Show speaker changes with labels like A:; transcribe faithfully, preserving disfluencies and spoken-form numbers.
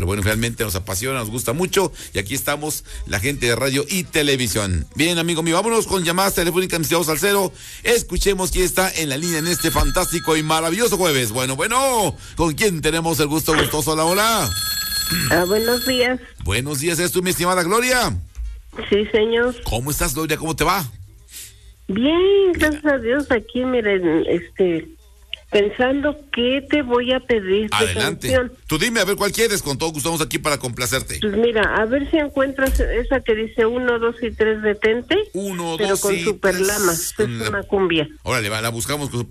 A: bueno, realmente nos apasiona, nos gusta mucho y aquí estamos, la gente de radio y televisión. Bien, amigo mío, vámonos con llamadas telefónicas, mis estimados Salsero. Escuchemos quién está en la línea en este fantástico y maravilloso jueves. Bueno, bueno, ¿con quién tenemos el gusto gustoso? Hola, hola.
B: Ah, buenos días.
A: Buenos días, ¿es tú, mi estimada Gloria?
B: Sí, señor.
A: ¿Cómo estás, Gloria? ¿Cómo te va?
B: Bien, gracias a Dios. Aquí, miren, este, pensando qué te voy a pedir.
A: Adelante.
B: Canción.
A: Tú dime, a ver cuál quieres. Con todo gusto estamos aquí para complacerte.
B: Pues mira, a ver si encuentras esa que dice uno, dos y tres, detente.
A: Uno,
B: pero
A: dos
B: con
A: y
B: Super
A: tres.
B: Lama. Es
A: Con la-
B: una cumbia.
A: Órale, va, la buscamos con